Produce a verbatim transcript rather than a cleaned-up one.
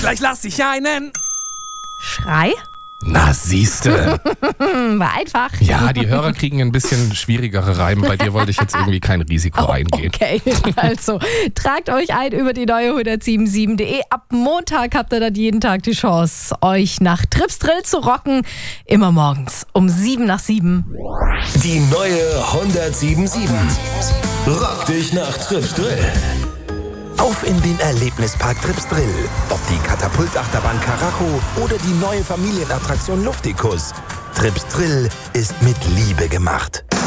Gleich lass ich einen Schrei? Na, siehste. War einfach. Ja, die Hörer kriegen ein bisschen schwierigere Reime. Bei dir wollte ich jetzt irgendwie kein Risiko Oh, eingehen. okay, also tragt euch ein über die neue hundertsieben Punkt sieben punkt de. Ab Montag habt ihr dann jeden Tag die Chance, euch nach Trips Drill zu rocken. Immer morgens um sieben nach sieben. Die neue hundertsieben Punkt sieben. Rock dich nach Trips Drill. Auf in den Erlebnispark Trips Drill. Ob die Katapultachterbahn Karacho oder die neue Familienattraktion Luftikus. Trips Drill ist mit Liebe gemacht.